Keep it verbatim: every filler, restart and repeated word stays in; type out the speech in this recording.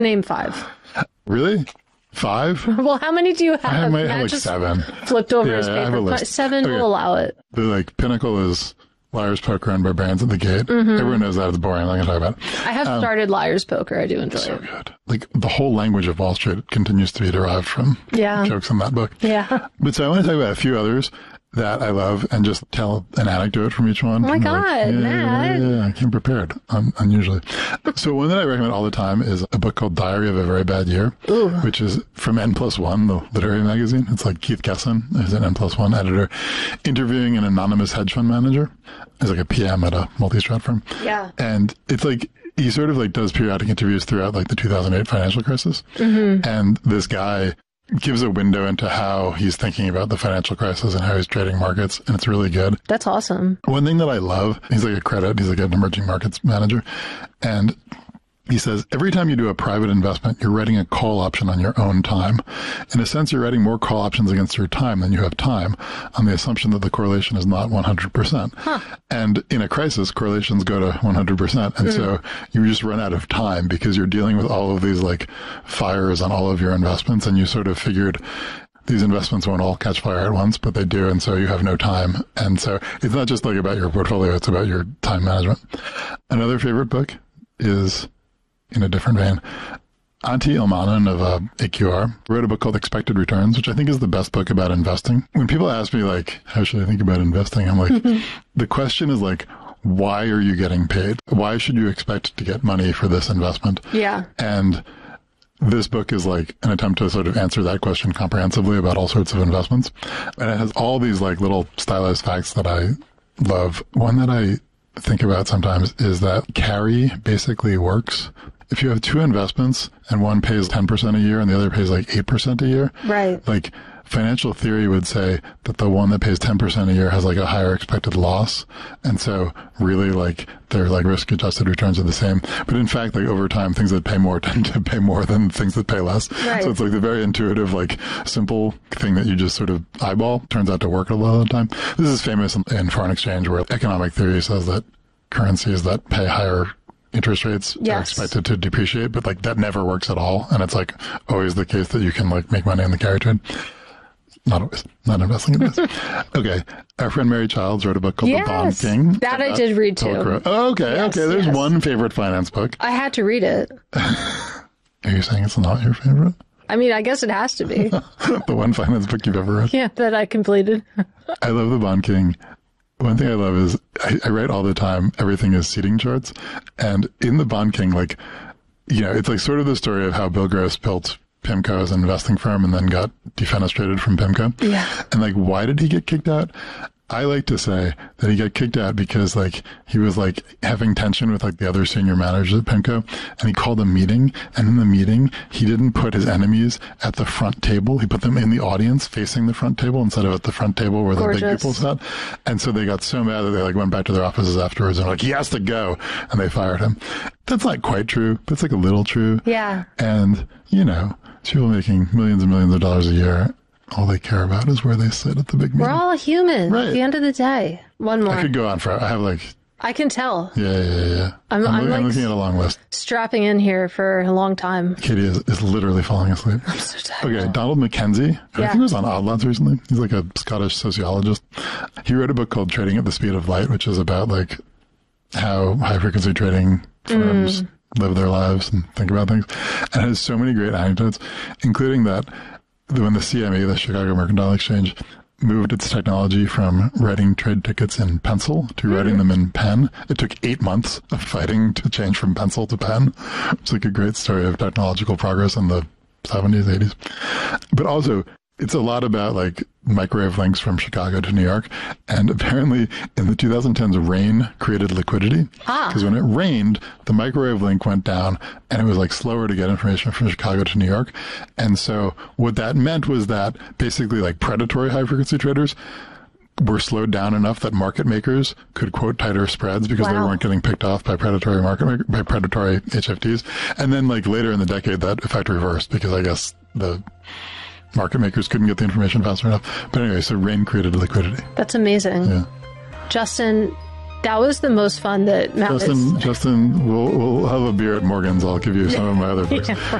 Name five. Really? Five? Well, how many do you have? I might Matt have like just seven. Flipped over Yeah, his I have a paper. list. Seven Okay. will allow it. The like pinnacle is Liar's Poker and Barbarians at the Gate. Mm-hmm. Everyone knows that. It's boring. I'm not going to talk about it. I have Um, started Liar's Poker. I do enjoy So it. good. Like the whole language of Wall Street continues to be derived from Yeah. jokes in that book. Yeah. But so I want to talk about a few others that I love and just tell an anecdote from each one. Oh my I'm God, like, yeah, Matt. Yeah, yeah, I came prepared, um, unusually. So one that I recommend all the time is a book called Diary of a Very Bad Year, Ooh. which is from N plus one, the literary magazine. It's like Keith Kesson is an N plus one editor interviewing an anonymous hedge fund manager as like a P M at a multi-strat firm. Yeah. And it's like, he sort of like does periodic interviews throughout like the two thousand eight financial crisis. Mm-hmm. And this guy gives a window into how he's thinking about the financial crisis and how he's trading markets. And it's really good. That's awesome. One thing that I love, he's like a credit, he's like an emerging markets manager. And he says, every time you do a private investment, you're writing a call option on your own time. In a sense, you're writing more call options against your time than you have time, on the assumption that the correlation is not one hundred percent. Huh. And in a crisis, correlations go to one hundred percent. And mm. so you just run out of time because you're dealing with all of these like fires on all of your investments. And you sort of figured these investments won't all catch fire at once, but they do. And so you have no time. And so it's not just like about your portfolio, it's about your time management. Another favorite book is, in a different vein, Antti Ilmanen of uh, A Q R wrote a book called Expected Returns, which I think is the best book about investing. When people ask me, like, how should I think about investing? I'm like, the question is like, why are you getting paid? Why should you expect to get money for this investment? Yeah. And this book is like an attempt to sort of answer that question comprehensively about all sorts of investments. And it has all these like little stylized facts that I love. One that I think about sometimes is that carry basically works. If you have two investments and one pays ten percent a year and the other pays like eight percent a year, right? Like financial theory would say that the one that pays ten percent a year has like a higher expected loss. And so really like their like risk adjusted returns are the same. But in fact, like over time, things that pay more tend to pay more than things that pay less. Right. So it's like the very intuitive, like simple thing that you just sort of eyeball turns out to work a lot of the time. This is famous in foreign exchange where economic theory says that currencies that pay higher interest rates yes. are expected to depreciate, but like that never works at all. And it's like always the case that you can like make money in the carry trade. Not always. Not investing in this. Okay. Our friend Mary Childs wrote a book called yes, The Bond King. That I did read too. Oh, okay. Yes, okay. There's yes. one favorite finance book. I had to read it. Are you saying it's not your favorite? I mean, I guess it has to be. The one finance book you've ever read? Yeah, that I completed. I love The Bond King. One thing I love is I, I write all the time, everything is seating charts. And in The Bond King, like, you know, it's like sort of the story of how Bill Gross built PIMCO as an investing firm and then got defenestrated from PIMCO. Yeah. And like, why did he get kicked out? I like to say that he got kicked out because like he was like having tension with like the other senior managers at PIMCO, and he called a meeting, and in the meeting he didn't put his enemies at the front table. He put them in the audience facing the front table instead of at the front table where Gorgeous. the big people sat. And so they got so mad that they like went back to their offices afterwards and were like, he has to go, and they fired him. That's not quite true, but it's like a little true. Yeah. And you know, people making millions and millions of dollars a year, all they care about is where they sit at the big meeting. We're all human Right. at the end of the day. One more. I could go on for, I have like, I can tell. yeah, yeah, yeah. yeah. I'm, I'm, I'm, I'm like looking at a long list. strapping in here for a long time. Katie is, is literally falling asleep. I'm so tired. Okay, Donald Mackenzie, who I Yeah. think he was on Odd Lots recently. He's like a Scottish sociologist. He wrote a book called Trading at the Speed of Light, which is about like how high frequency trading firms mm. live their lives and think about things. And it has so many great anecdotes, including that when the C M E, the Chicago Mercantile Exchange, moved its technology from writing trade tickets in pencil to mm. writing them in pen, it took eight months of fighting to change from pencil to pen. It's like a great story of technological progress in the seventies, eighties. But also, it's a lot about like microwave links from Chicago to New York. And apparently in the twenty tens, rain created liquidity. Because ah. when it rained, the microwave link went down and it was like slower to get information from Chicago to New York. And so what that meant was that basically like predatory high frequency traders were slowed down enough that market makers could quote tighter spreads because wow. they weren't getting picked off by predatory market maker, by predatory H F Ts. And then like later in the decade, that effect reversed because I guess the market makers couldn't get the information fast enough. But anyway, so rain created liquidity. That's amazing. Yeah. Justin, That was the most fun that Matt has. Justin, Justin, we'll we'll have a beer at Morgan's. I'll give you some of my other books. Yeah.